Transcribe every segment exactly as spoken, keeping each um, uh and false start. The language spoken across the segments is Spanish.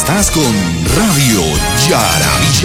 Estás con Radio Yaraví.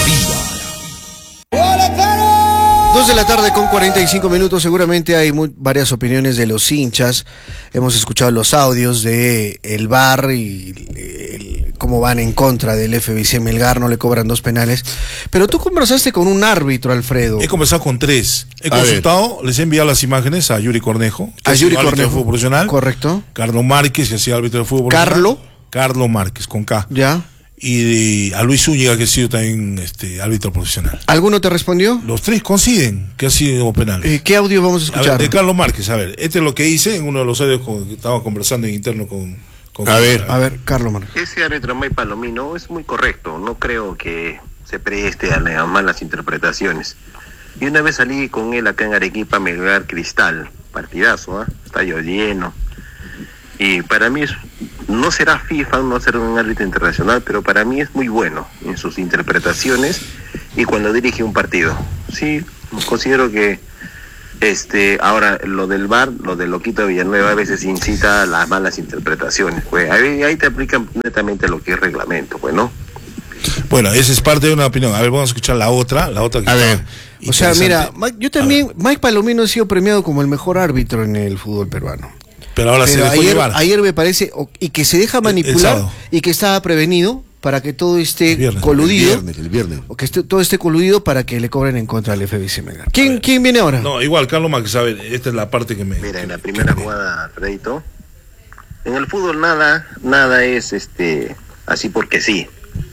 Dos de la tarde con cuarenta y cinco minutos. Seguramente hay muy, varias opiniones de los hinchas. Hemos escuchado los audios de el V A R y el, cómo van en contra del F B C Melgar, no le cobran dos penales. Pero tú conversaste con un árbitro, Alfredo. He conversado con tres. He a consultado, ver. les he enviado las imágenes a Yuri Cornejo, que a Yuri Cornejo de fútbol profesional. Correcto. Carlos Márquez, que ha sido árbitro de fútbol Carlo. profesional. Carlos Márquez, con K. Ya. Y de, a Luis Zúñiga, que ha sido también este, árbitro profesional. ¿Alguno te respondió? Los tres coinciden que ha sido penal. Eh, ¿Qué audio vamos a escuchar? A ver, de Carlos Márquez, a ver, este es lo que hice en uno de los audios con, que estaba conversando en interno con... con a ver, a ver, Carlos Márquez. Ese árbitro May Palomino es muy correcto, no creo que se preste a, a malas interpretaciones. Y una vez salí con él acá en Arequipa, Melgar Cristal, partidazo, ¿eh? Estadio lleno. Y para mí es, no será FIFA, no será un árbitro internacional, pero para mí es muy bueno en sus interpretaciones y cuando dirige un partido. Sí, considero que este ahora lo del V A R, lo del Loquito Villanueva a veces incita a las malas interpretaciones. Pues ahí, ahí te aplican netamente lo que es reglamento, pues, ¿no? Bueno, esa es parte de una opinión. A ver, vamos a escuchar la otra, la otra que a ver. O sea, mira, yo también, Mike Palomino ha sido premiado como el mejor árbitro en el fútbol peruano. Pero ahora Pero se dejó ayer, llevar. ayer me parece, y que se deja manipular el, el y que estaba prevenido para que todo esté el viernes, coludido. El viernes, el viernes. O que esté, todo esté coludido para que le cobren en contra del F B C Melgar. ¿Quién, ¿Quién viene ahora? No, igual, Carlos Márquez, a ver, esta es la parte que me... Mira, en la primera jugada, Fredito, en el fútbol nada, nada es este así porque sí.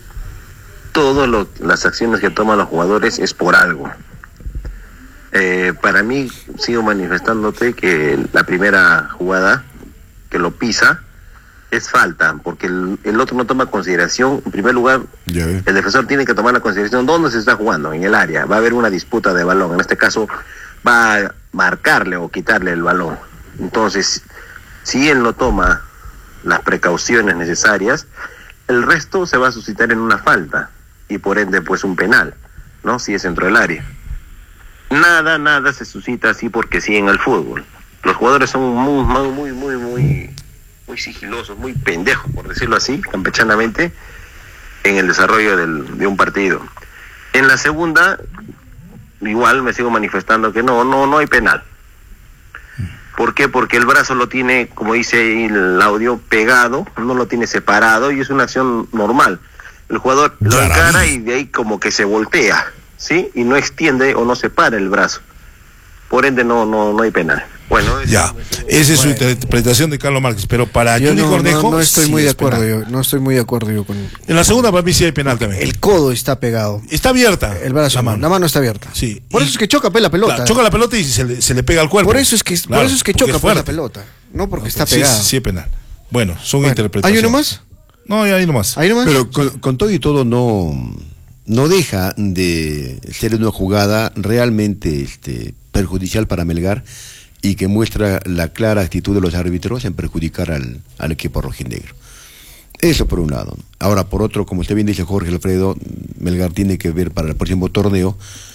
Todas las acciones que toman los jugadores es por algo. Eh, para mí, sigo manifestándote que la primera jugada que lo pisa es falta, porque el, el otro no toma consideración. En primer lugar, el defensor tiene que tomar la consideración dónde se está jugando, en el área. Va a haber una disputa de balón, en este caso va a marcarle o quitarle el balón. Entonces, si él no toma las precauciones necesarias, el resto se va a suscitar en una falta y por ende pues un penal, ¿no? Si es dentro del área. Nada, nada se suscita así porque sí en el fútbol. Los jugadores son muy, muy, muy, muy, muy sigilosos, muy pendejos, por decirlo así, campechanamente, en el desarrollo del, de un partido. En la segunda, igual me sigo manifestando que no, no, no hay penal. ¿Por qué? Porque el brazo lo tiene, como dice el audio, pegado, no lo tiene separado y es una acción normal. El jugador lo encara y de ahí como que se voltea, ¿sí? Y no extiende o no separa el brazo. Por ende no no no hay penal. Bueno, ya, esa es su interpretación de Carlos Márquez, pero para yo Yuri no, Cornejo no, no estoy sí muy de acuerdo yo, no estoy muy de acuerdo yo con. En la segunda para mí sí hay penal también. El codo está pegado. Está abierta. El brazo, la mano, la mano está abierta. Sí. Por y, eso es que choca pues, la pelota. Claro, choca la pelota y se le, se le pega al cuerpo. Por eso es que claro, por eso es que choca es pues, la pelota, no porque no, está pegada. Sí, sí, sí, penal. Bueno, son bueno, interpretaciones. ¿Hay uno más? No, hay uno más. ¿Hay uno más? Pero con, con todo y todo no no deja de ser una jugada realmente este perjudicial para Melgar y que muestra la clara actitud de los árbitros en perjudicar al, al equipo rojinegro. Eso por un lado. Ahora, por otro, como usted bien dice, Jorge Alfredo, Melgar tiene que ver para el próximo torneo,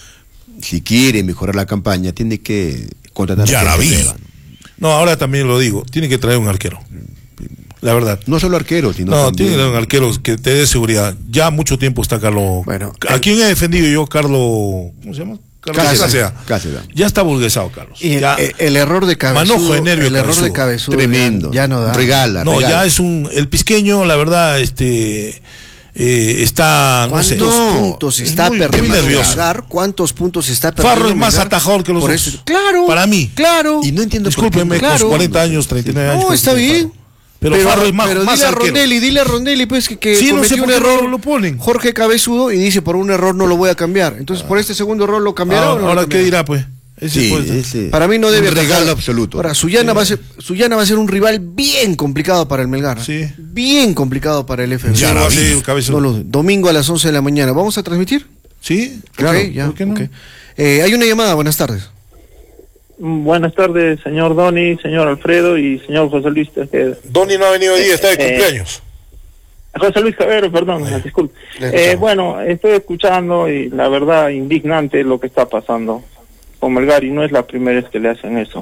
si quiere mejorar la campaña, tiene que contratar ya a la vi. No, ahora también lo digo, tiene que traer un arquero. La verdad. No solo arquero, sino No, también... tiene que traer un arquero que te dé seguridad. Ya mucho tiempo está Carlos. Bueno, ¿a el... quién he defendido yo? Carlos, ¿cómo se llama? Carlos Cáceres. Cáceres. Ya está burguesado, Carlos. Y ya, el, el error de Cabezudo. Manojo de nervio. El error Cabezudo. de Cabezudo. Tremendo. Ya, ya no da. Regala. No, regala. ya es un. El pisqueño, la verdad, este. Eh, está. ¿Cuántos no sé, puntos está muy, perdiendo? Muy nervioso. ¿Cuántos puntos está perdiendo? Farro es más atajador que los por dos. eso, claro. Para mí. Claro. Y no entiendo. Discúlpeme, claro. con sus cuarenta años, treinta y nueve no, años. No, está bien. Pero, pero Farro es más, pero más dile arquero. a Rondelli, dile a Rondelli pues que, que sí, cometió no sé un error, lo ponen. Jorge Cabezudo, y dice por un error no lo voy a cambiar. Entonces ah. por este segundo error lo cambiará. Ah, ¿o no ahora lo qué dirá pues. Ese sí, puede ese para mí no debe un regalo absoluto. Ahora Sullana sí. va a ser Sullana va a ser un rival bien complicado para el Melgar. Sí. Bien complicado para el F B C. Ya no, sí, no, lo, domingo a las once de la mañana. ¿Vamos a transmitir? Sí, claro. Okay, ya, ¿por qué no? Okay. Eh, hay una llamada, buenas tardes. Buenas tardes, señor Doni, señor Alfredo y señor José Luis Tejeda. Doni no ha venido hoy día, está de eh, cumpleaños. José Luis Cabero, perdón, eh, disculpe. Eh, bueno, estoy escuchando y la verdad indignante lo que está pasando con Melgar y no es la primera vez que le hacen eso.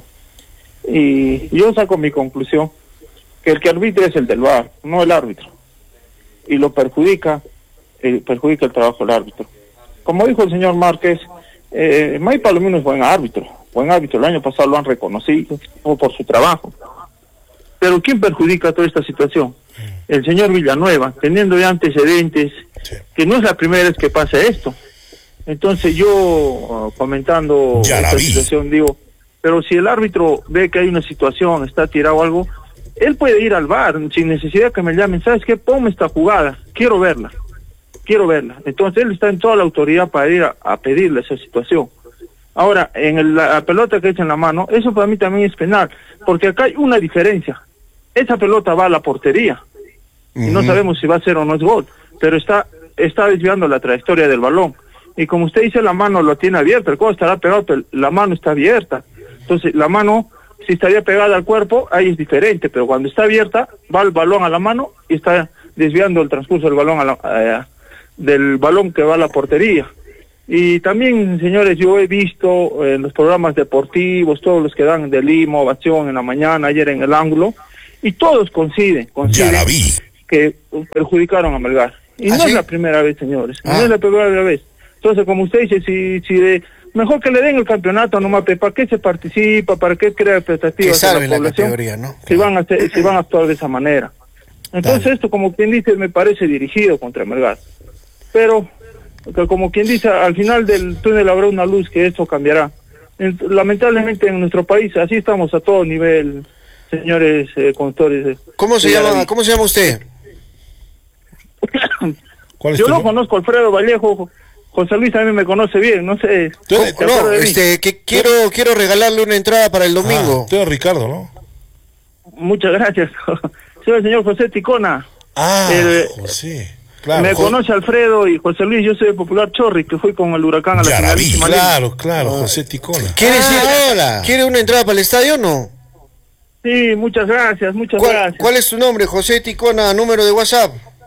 Y yo saco mi conclusión, que el que arbitra es el del V A R, no el árbitro. y lo perjudica, eh, perjudica el trabajo del árbitro. Como dijo el señor Márquez, eh, May Palomino es buen árbitro, buen árbitro, el año pasado lo han reconocido por su trabajo. Pero ¿quién perjudica toda esta situación? El señor Villanueva, teniendo ya antecedentes, sí, que no es la primera vez que pasa esto. Entonces yo, uh, comentando esta situación, digo, pero si el árbitro ve que hay una situación, está tirado algo, él puede ir al V A R sin necesidad que me llamen, ¿sabes qué? Ponme esta jugada, quiero verla, quiero verla. Entonces él está en toda la autoridad para ir a, a pedirle esa situación. Ahora, en el, la, la pelota que echa en la mano, eso para mí también es penal, porque acá hay una diferencia. Esa pelota va a la portería, uh-huh, y no sabemos si va a ser o no es gol, pero está, está desviando la trayectoria del balón. Y como usted dice, la mano lo tiene abierta, el codo estará pegado, pero la mano está abierta. Entonces, la mano, si estaría pegada al cuerpo, ahí es diferente, pero cuando está abierta, va el balón a la mano y está desviando el transcurso del balón a la, eh, del balón que va a la portería. Y también, señores, yo he visto en los programas deportivos, todos los que dan de Lima, Ovación en la mañana, ayer en el ángulo, y todos coinciden, coinciden que perjudicaron a Melgar. Y ¿Ah, no sí? es la primera vez, señores, ah. no es la primera vez. Entonces, como usted dice, si, si de, mejor que le den el campeonato nomás, ¿para qué se participa? ¿Para qué crea expectativas de la población? La ¿no? Si van a hacer, si van a actuar de esa manera. Entonces, Dale. esto, como quien dice, me parece dirigido contra Melgar. Pero, como quien dice, al final del túnel habrá una luz que esto cambiará. Lamentablemente en nuestro país así estamos a todo nivel, señores eh, conductores. ¿Cómo se llama? ¿Cómo se llama usted? ¿Cuál es Yo lo nombre? conozco, Alfredo Vallejo. José Luis también me conoce bien, no sé. Tú, no, este, que quiero quiero regalarle una entrada para el domingo. Ah, tú eres Ricardo, ¿no? Muchas gracias. Soy el señor José Ticona. Ah, el, José. Claro, me José. conoce Alfredo y José Luis, yo soy el popular Chorri, que fui con el huracán a la final. Claro, claro, claro, José Ticona. ¿Quiere ah, ¿Quiere una entrada para el estadio o no? Sí, muchas gracias, muchas ¿Cuál, gracias. ¿Cuál es su nombre, José Ticona? ¿Número de WhatsApp?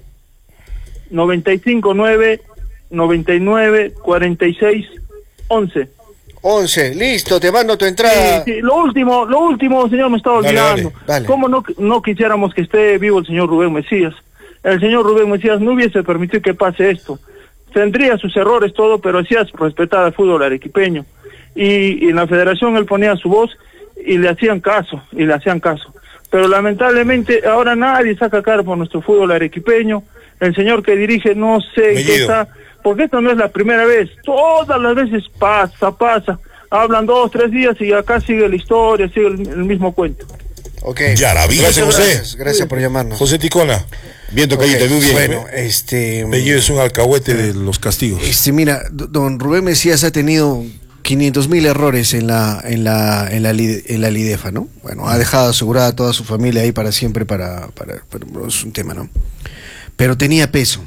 noventa y cinco nueve noventa y nueve cuarenta y seis once. once, listo, te mando tu entrada. Sí, sí. Lo último, lo último, señor, me estaba olvidando. Dale, dale. ¿Cómo no, no quisiéramos que esté vivo el señor Rubén Mesías? El señor Rubén Mesías no hubiese permitido que pase esto. Tendría sus errores todo, pero hacía respetar al fútbol arequipeño. Y, y en la federación él ponía su voz y le hacían caso, y le hacían caso. Pero lamentablemente ahora nadie saca cara por nuestro fútbol arequipeño. El señor que dirige no sé en qué está, porque esto no es la primera vez. Todas las veces pasa, pasa. Hablan dos, tres días y acá sigue la historia, sigue el, el mismo cuento. Ok. Ya la vi. Gracias, José. Gracias, gracias por llamarnos. José Ticona. Viento okay. Cayete, muy bien. Bueno, este... Bello es un alcahuete de los castigos. Este, mira, don Rubén Mesías ha tenido quinientos mil errores en la en la en la en la Lidefa, ¿no? Bueno, ha dejado asegurada a toda su familia ahí para siempre para, para, para es un tema, ¿no? Pero tenía peso.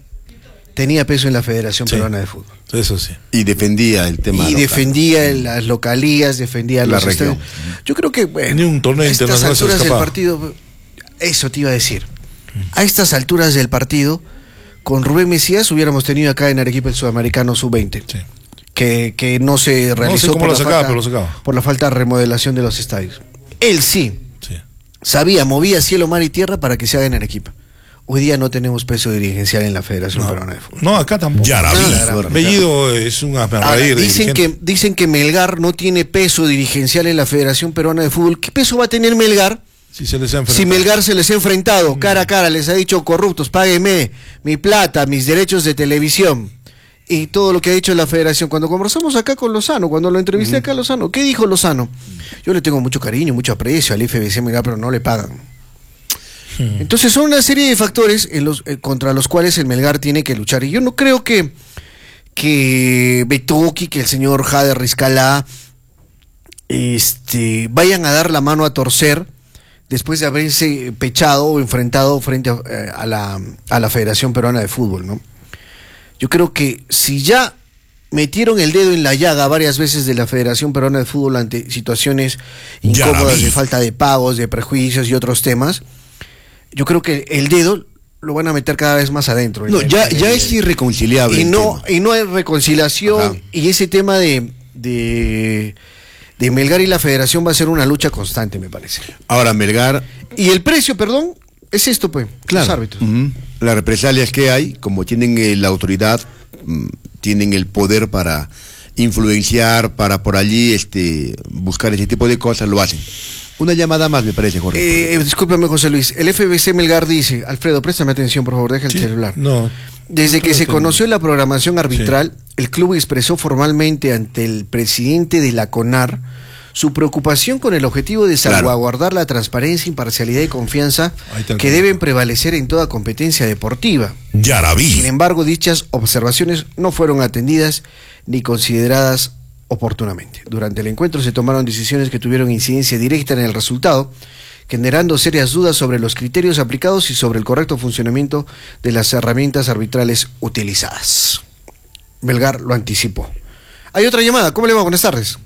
Tenía peso en la Federación sí, Peruana de Fútbol. Eso sí. Y defendía el tema Y local. defendía las localías, defendía la los región. Estadios. Yo creo que, bueno, tenía un torneo a estas internacional alturas del partido, eso te iba a decir. A estas alturas del partido, con Rubén Mesías hubiéramos tenido acá en Arequipa el Sudamericano sub veinte. Sí. Que, que no se realizó no sé cómo por, lo la sacaba, falta, pero lo sacaba. por la falta de remodelación de los estadios. Él sí, sí sabía, movía cielo, mar y tierra para que se haga en Arequipa. Hoy día no tenemos peso dirigencial en la Federación no, Peruana de Fútbol. No, acá tampoco. Ya la vi. Bellido es un raíz dicen que Dicen que Melgar no tiene peso dirigencial en la Federación Peruana de Fútbol. ¿Qué peso va a tener Melgar? Si, se les ha si Melgar se les ha enfrentado cara a cara, les ha dicho corruptos, págueme mi plata, mis derechos de televisión y todo lo que ha dicho la Federación. Cuando conversamos acá con Lozano, cuando lo entrevisté acá a Lozano, ¿qué dijo Lozano? Yo le tengo mucho cariño, mucho aprecio al F B C Melgar, pero no le pagan. Entonces son una serie de factores en los, eh, contra los cuales el Melgar tiene que luchar. Y yo no creo que que Betoki, que el señor Jader Rizcalá este, vayan a dar la mano a torcer después de haberse pechado o enfrentado frente a, eh, a, la, a la Federación Peruana de Fútbol, ¿no? Yo creo que si ya metieron el dedo en la llaga varias veces de la Federación Peruana de Fútbol ante situaciones incómodas de falta de pagos, de prejuicios y otros temas, yo creo que el dedo lo van a meter cada vez más adentro. No, ya, ya es irreconciliable. Y no, y no hay reconciliación. Ajá. Y ese tema de, de, de Melgar y la Federación va a ser una lucha constante, me parece. Ahora, Melgar... Y el precio, perdón, es esto, pues, claro. los árbitros. Uh-huh. las represalias que hay, como tienen eh, la autoridad, mm, tienen el poder para influenciar, para por allí este buscar ese tipo de cosas, lo hacen. Una llamada más, me parece, Jorge. Eh, discúlpame, José Luis. El F B C Melgar dice, Alfredo, préstame atención, por favor, deja el Sí, celular. No. Desde que no se tengo. conoció la programación arbitral, sí. el club expresó formalmente ante el presidente de la CONAR su preocupación con el objetivo de salvaguardar claro. la transparencia, imparcialidad y confianza que deben prevalecer en toda competencia deportiva. Ya la vi. Sin embargo, dichas observaciones no fueron atendidas ni consideradas oportunamente. Durante el encuentro se tomaron decisiones que tuvieron incidencia directa en el resultado, generando serias dudas sobre los criterios aplicados y sobre el correcto funcionamiento de las herramientas arbitrales utilizadas. Melgar lo anticipó. Hay otra llamada. ¿Cómo le va? Buenas tardes.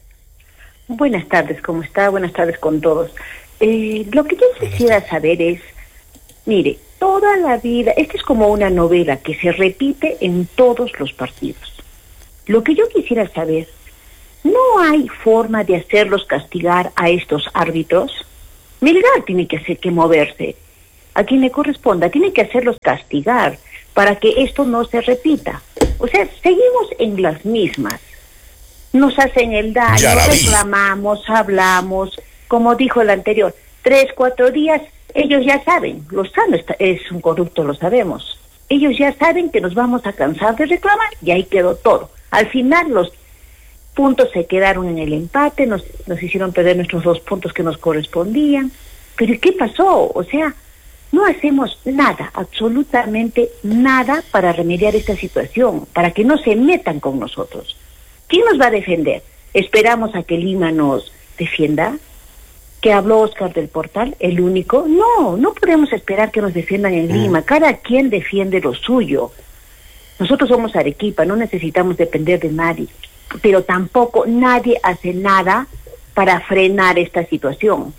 Buenas tardes, ¿cómo está? Buenas tardes con todos. Eh, lo que yo quisiera saber es, mire, toda la vida, esta es como una novela que se repite en todos los partidos. Lo que yo quisiera saber, ¿no hay forma de hacerlos castigar a estos árbitros? Melgar tiene que hacer que moverse, a quien le corresponda, tiene que hacerlos castigar para que esto no se repita. O sea, seguimos en las mismas. Nos hacen el daño, reclamamos, hablamos, como dijo el anterior, tres, cuatro días, ellos ya saben, Lozano está, es un corrupto, lo sabemos. Ellos ya saben que nos vamos a cansar de reclamar y ahí quedó todo. Al final los puntos se quedaron en el empate, nos, nos hicieron perder nuestros dos puntos que nos correspondían. Pero ¿qué pasó? O sea, no hacemos nada, absolutamente nada para remediar esta situación, para que no se metan con nosotros. ¿Quién nos va a defender? ¿Esperamos a que Lima nos defienda? ¿Que habló Oscar del Portal, el único? No, no podemos esperar que nos defiendan en Lima. Cada quien defiende lo suyo. Nosotros somos Arequipa, no necesitamos depender de nadie. Pero tampoco nadie hace nada para frenar esta situación.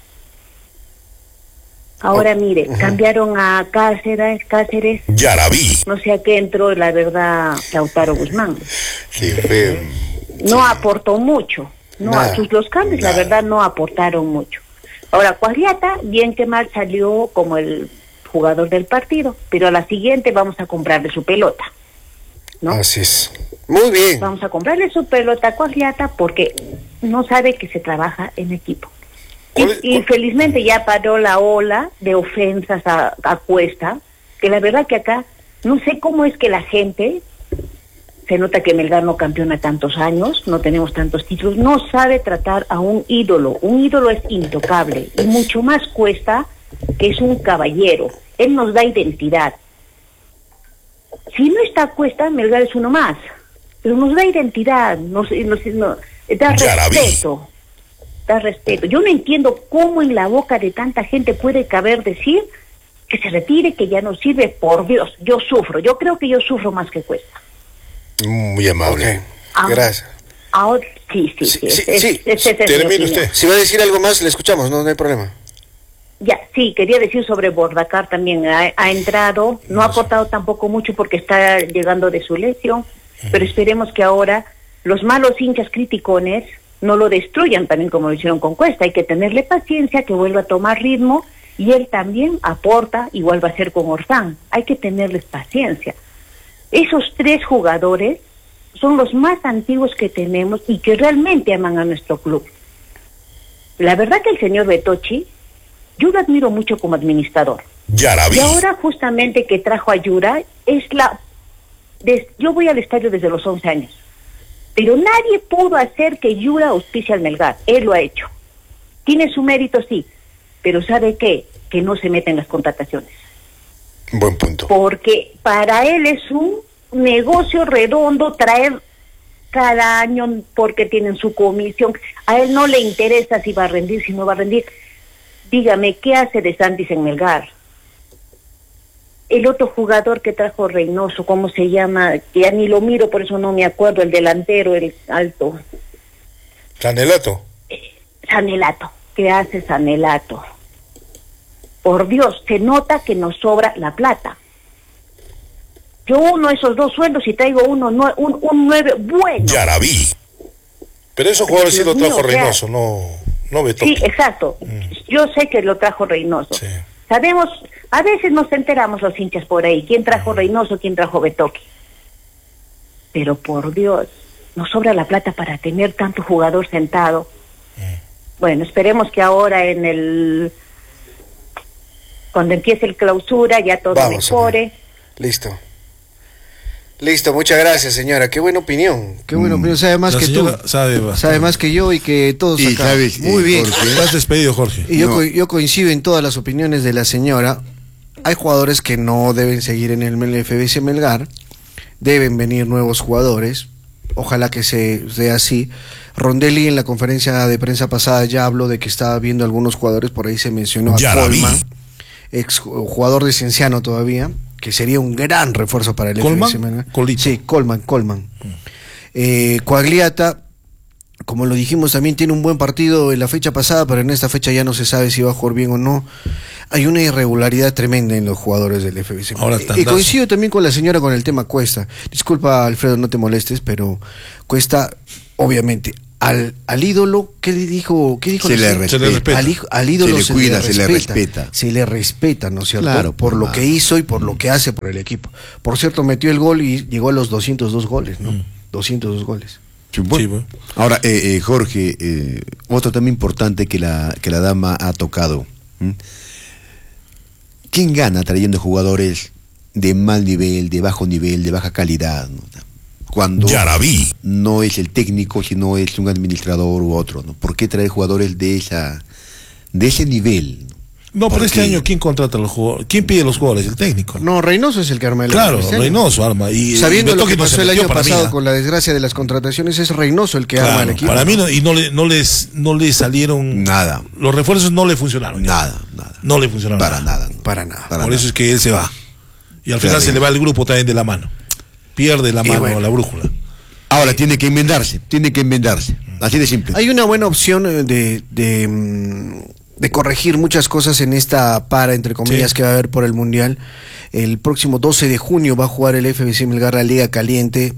Ahora mire, uh-huh. cambiaron a Cáceres, Cáceres. Ya la vi. No sé a qué entró, la verdad, Lautaro Guzmán. Sí, feo. No sí. aportó mucho. No, a sus los cambios, nada. La verdad, no aportaron mucho. Ahora, Cuagliata, bien que mal, salió como el jugador del partido, pero a la siguiente vamos a comprarle su pelota, ¿no? Así es. Muy bien. Vamos a comprarle su pelota a Cuagliata porque no sabe que se trabaja en equipo. Y, y felizmente ya paró la ola de ofensas a, a Cuesta, que la verdad que acá, no sé cómo es que la gente, se nota que Melgar no campeona tantos años, no tenemos tantos títulos, no sabe tratar a un ídolo. Un ídolo es intocable, y mucho más Cuesta, que es un caballero. Él nos da identidad. Si no está Cuesta, Melgar es uno más, pero nos da identidad, nos, nos, nos da respeto. Da respeto. Yo no entiendo cómo en la boca de tanta gente puede caber decir que se retire, que ya no sirve. Por Dios, yo sufro. Yo creo que yo sufro más que Cuesta. Muy amable. Okay. Ahora, gracias. Ahora, sí, sí, sí. sí, es, sí, es, sí. Es, es Termine usted. Si va a decir algo más, le escuchamos, no, no hay problema. Ya, sí, quería decir sobre Bordacar también. Ha, ha entrado, no ha aportado tampoco mucho porque está llegando de su lesión, uh-huh. pero esperemos que ahora los malos hinchas criticones no lo destruyan también como lo hicieron con Cuesta. Hay que tenerle paciencia, que vuelva a tomar ritmo, y él también aporta, igual va a ser con Orsán. Hay que tenerles paciencia. Esos tres jugadores son los más antiguos que tenemos y que realmente aman a nuestro club. La verdad que el señor Betochi, yo lo admiro mucho como administrador. Ya la vi. Y ahora justamente que trajo a Yura, es la... Des, yo voy al estadio desde los once años. Pero nadie pudo hacer que Yura auspicie al Melgar. Él lo ha hecho. Tiene su mérito, sí. Pero ¿sabe qué? Que no se meta en las contrataciones. Buen punto. Porque para él es un negocio redondo traer cada año porque tienen su comisión. A él no le interesa si va a rendir, si no va a rendir. Dígame, ¿qué hace De Santis en Melgar? El otro jugador que trajo Reynoso, ¿cómo se llama? Que ya ni lo miro, por eso no me acuerdo, el delantero, el alto. Sanelato. Sanelato. ¿Qué hace Sanelato? Por Dios, se nota que nos sobra la plata. Yo uno esos dos sueldos y traigo uno no, un, un nueve bueno. Ya la vi. Pero esos jugadores sí lo trajo Reynoso, no, no Beto. Sí, exacto. Mm. Yo sé que lo trajo Reynoso. Sí. Sabemos, A veces nos enteramos los hinchas por ahí, quién trajo Reynoso, quién trajo Betoque. Pero por Dios, nos sobra la plata para tener tanto jugador sentado. Bueno, esperemos que ahora en el... cuando empiece el clausura ya todo Vamos, mejore. Listo. Listo, muchas gracias, señora. Qué buena opinión. Qué buena mm. opinión. Sabe más La que tú. Sabe, sabe más que yo y que todos y acá. Sabes, Muy eh, bien. Estás despedido, Jorge. Y yo, no. co yo coincido en todas las opiniones de la señora. Hay jugadores que no deben seguir en el F B C Melgar. Deben venir nuevos jugadores. Ojalá que se sea así. Rondelli en la conferencia de prensa pasada ya habló de que estaba viendo algunos jugadores. Por ahí se mencionó a ya Colman, ex jugador de Cienciano todavía, que sería un gran refuerzo para el ¿Colman? F B C Melgar. Colito. Sí, Colman, Colman. Mm. Eh, Coagliata, como lo dijimos, también tiene un buen partido en la fecha pasada, pero en esta fecha ya no se sabe si va a jugar bien o no. Hay una irregularidad tremenda en los jugadores del F B C. Ahora, y coincido también con la señora con el tema Cuesta. Disculpa, Alfredo, no te molestes, pero Cuesta, obviamente, al, al ídolo, ¿qué le dijo? ¿Qué dijo? Se, le respeta. se le respeta. Al, al ídolo se le se, cuida, le se le respeta. Se le respeta, ¿no es cierto? Claro, por por lo más. que hizo y por lo que hace por el equipo. Por cierto, metió el gol y llegó a los doscientos dos goles, ¿no? Mm. doscientos dos goles. Sí, bueno. Sí, bueno. Ahora, eh, eh, Jorge, eh, otro tema importante que la, que la dama ha tocado. ¿Mm? ¿Quién gana trayendo jugadores de mal nivel, de bajo nivel, de baja calidad, ¿no? Cuando Yarabí. no es el técnico, sino es un administrador u otro, ¿no? ¿Por qué traer jugadores de esa de ese nivel? No, pero este Porque- año, ¿quién contrata a los jugadores? ¿Quién pide los jugadores? El técnico. No, Reynoso es el que arma el Claro, este año. Reynoso arma. Y, Sabiendo y lo que Betoque no se pasó el metió año para mí, pasado ¿ah? con la desgracia de las contrataciones, es Reynoso el que Claro, arma el equipo. para mí no, y no le, no les no le salieron Nada. los refuerzos no le funcionaron. Nada, nada. No le funcionaron Para nada. no. Para nada. Para Por nada. eso es que él se va. Y al final Claro. se le va el grupo también de la mano. Pierde la Y mano, bueno. la brújula. Ahora tiene que enmendarse, tiene que enmendarse. Así de simple. Hay una buena opción eh, de, de, mm, de corregir muchas cosas en esta para, entre comillas, Sí. que va a haber por el Mundial. El próximo doce de junio va a jugar el F B C Melgar la Liga Caliente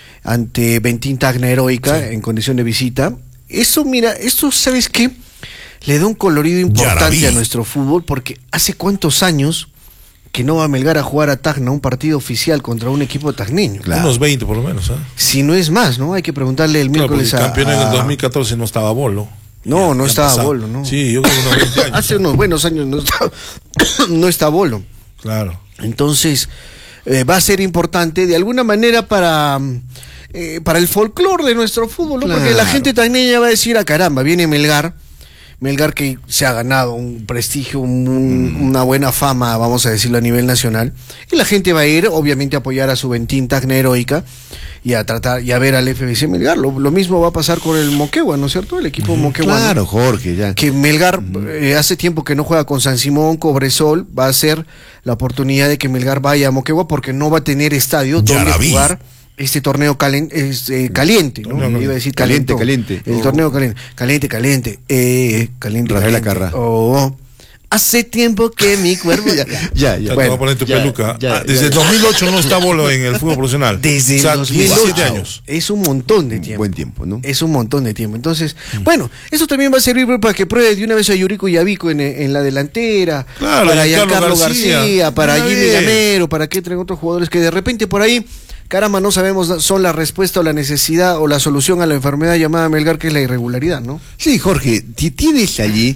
ante Bentín Tacna Heroica Sí. en condición de visita. Eso, mira, esto, ¿sabes qué? Le da un colorido importante Yarabí. a nuestro fútbol, porque hace cuántos años que no va a Melgar a jugar a Tacna un partido oficial contra un equipo tacneño. Claro. Unos veinte por lo menos. ¿eh? Si no es más, ¿no? Hay que preguntarle el Claro, porque miércoles el a... campeón en el a- dos mil catorce no estaba Bolo. No, Ya- no ya estaba pasado. Bolo, ¿no? Sí, yo creo que unos veinte años. Hace unos buenos años no está, no está Bolo. Claro. Entonces, eh, va a ser importante de alguna manera para, eh, para el folclore de nuestro fútbol, ¿no? Claro. Porque la gente tagneña va a decir, ah, caramba, viene Melgar. Melgar que se ha ganado un prestigio, un- Mm. una buena fama, vamos a decirlo, a nivel nacional. Y la gente va a ir, obviamente, a apoyar a su Bentín Tacna Heroica y a tratar y a ver al F B C Melgar. Lo, lo mismo va a pasar con el Moquegua, ¿no es cierto? El equipo Moquegua. Claro, Jorge, ya. Que Melgar eh, hace tiempo que no juega con San Simón, Cobresol, va a ser la oportunidad de que Melgar vaya a Moquegua porque no va a tener estadio donde Yarabí. jugar este torneo calen, es, eh, caliente, ¿no? Torneo Iba a decir caliente, calentón. caliente. El Oh. torneo caliente, caliente, caliente, eh, caliente, Rafael caliente. Acarrá. Oh, hace tiempo que mi cuerpo... ya, ya, ya. Ya te Bueno, voy a poner tu ya, peluca. ya, Ah, desde ya. el dos mil ocho no está Bolo en el fútbol profesional. Desde O sea, el dos mil ocho. diecisiete años. Es un montón de tiempo. Buen tiempo, ¿no? Es un montón de tiempo. Entonces, bueno, eso también va a servir para que pruebe de una vez a Yuriko y a Vico en, en la delantera, Claro, para Giancarlo Giancarlo García, García, para una Jimmy vez. Gamero, para que entren otros jugadores que de repente por ahí, caramba, no sabemos, son la respuesta o la necesidad o la solución a la enfermedad llamada Melgar, que es la irregularidad, ¿no? Sí, Jorge, si tienes allí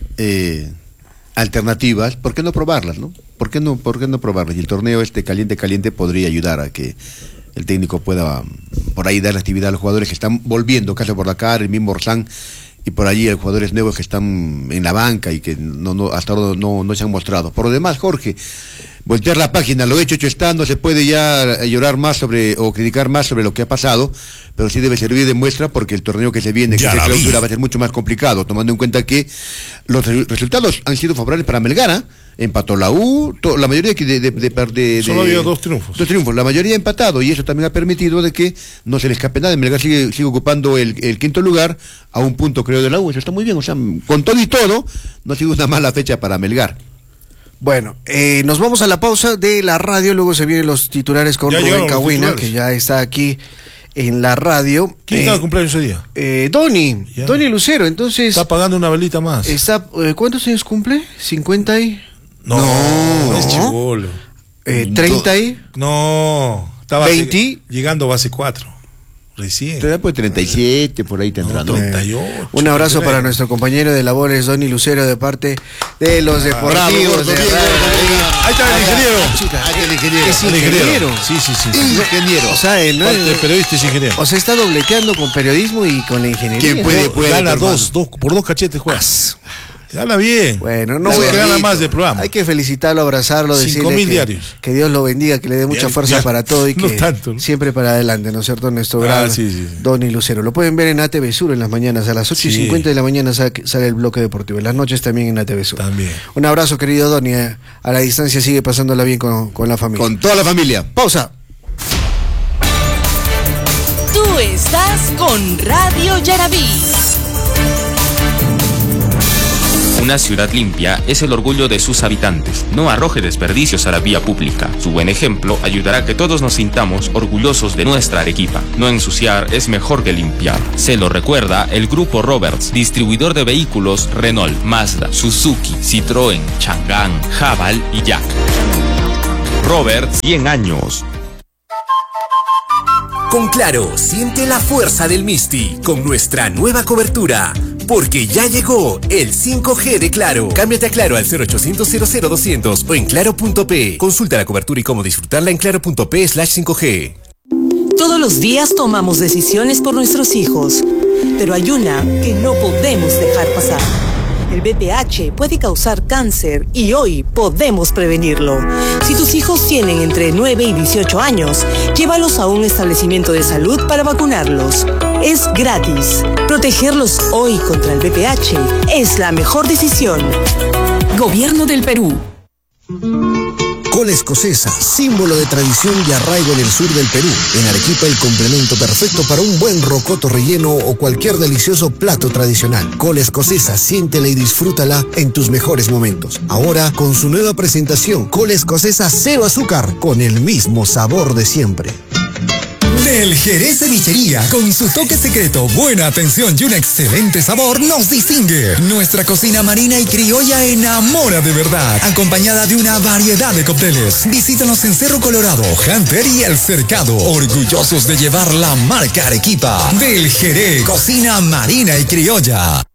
eh, alternativas, ¿por qué no probarlas, no? ¿Por qué no, por qué no probarlas? Y el torneo este caliente caliente podría ayudar a que el técnico pueda um, por ahí dar actividad a los jugadores que están volviendo, caso por la cara, el mismo Orsán, y por allí hay jugadores nuevos que están en la banca y que no, no hasta ahora no, no se han mostrado. Por lo demás, Jorge, voltear la página, lo hecho, hecho está, no se puede ya llorar más sobre o criticar más sobre lo que ha pasado, pero sí debe servir de muestra porque el torneo que se viene, que Ya se la vi. clausura, va a ser mucho más complicado, tomando en cuenta que los re- resultados han sido favorables para Melgar. Empató la U, to- la mayoría de, de, de, de, de- Solo de- había dos triunfos. Dos triunfos, la mayoría ha empatado y eso también ha permitido de que no se le escape nada. Melgar sigue, sigue ocupando el, el quinto lugar a un punto creo de la U, eso está muy bien, o sea, con todo y todo, no ha sido una mala fecha para Melgar. Bueno, eh, nos vamos a la pausa de la radio, luego se vienen los titulares con Ya Rubén llegaron los Cahuina, titulares. que ya está aquí en la radio. ¿Quién Eh, está de cumpleaños ese día? eh, Doni, Ya. Doni Lucero, entonces... Está pagando una velita más. Está, eh, ¿cuántos años cumple? cincuenta y No, no, no es chibolo. Eh, ¿treinta y? No, estaba ¿veinte? Llegando a base cuatro. Recién. Te da pues treinta y siete, por ahí tendrá, no, ¿no? treinta y ocho. Un abrazo para nuestro compañero de labores, Donny Lucero, de parte de los deportivos. Bravo, de gordo, bien, Radio. gordo, Ahí está el ingeniero. Ahí está el ingeniero. Es El ingeniero. Sí, sí, sí. sí. Ingeniero. O sea, él no Parte de es, periodista es ingeniero. o sea, está dobleteando con periodismo y con la ingeniería. ¿Quién puede, puede, Gana hermano? dos, dos, por dos cachetes juegas. Gana bien. Bueno, no Es voy el a- que gana más del programa. Hay que felicitarlo, abrazarlo, Cinco decirle mil que, diarios. que Dios lo bendiga, que le dé mucha Diarios, fuerza ya, para todo y no que tanto, ¿no? siempre para adelante, ¿no es cierto? Nuestro Ah, gran sí, sí, sí. Donny Lucero. Lo pueden ver en A T V Sur en las mañanas, a las ocho y Sí. cincuenta de la mañana sale, sale el bloque deportivo, en las noches también en A T V Sur. También. Un abrazo, querido Donny. eh. A la distancia sigue pasándola bien con, con la familia. Con toda la familia. Pausa. Tú estás con Radio Yarabí. Una ciudad limpia es el orgullo de sus habitantes. No arroje desperdicios a la vía pública. Su buen ejemplo ayudará a que todos nos sintamos orgullosos de nuestra Arequipa. No ensuciar es mejor que limpiar. Se lo recuerda el Grupo Roberts, distribuidor de vehículos Renault, Mazda, Suzuki, Citroën, Chang'an, Haval y Jack. Roberts, cien años. Con Claro, siente la fuerza del Misti con nuestra nueva cobertura. Porque ya llegó el cinco G de Claro. Cámbiate a Claro al cero ochocientos cero cero doscientos o en claro punto pe. Consulta la cobertura y cómo disfrutarla en claro punto pe slash cinco G. Todos los días tomamos decisiones por nuestros hijos, pero hay una que no podemos dejar pasar. El B P H puede causar cáncer y hoy podemos prevenirlo. Si tus hijos tienen entre nueve y dieciocho años, llévalos a un establecimiento de salud para vacunarlos. Es gratis. Protegerlos hoy contra el B P H es la mejor decisión. Gobierno del Perú. Cola escocesa, símbolo de tradición y arraigo en el sur del Perú. En Arequipa, el complemento perfecto para un buen rocoto relleno o cualquier delicioso plato tradicional. Cola escocesa, siéntela y disfrútala en tus mejores momentos. Ahora, con su nueva presentación, cola escocesa cero azúcar, con el mismo sabor de siempre. Del Jerez Cevichería, con su toque secreto, buena atención y un excelente sabor, nos distingue. Nuestra cocina marina y criolla enamora de verdad, acompañada de una variedad de cócteles. Visítanos en Cerro Colorado, Hunter y El Cercado, orgullosos de llevar la marca Arequipa. Del Jerez, cocina marina y criolla.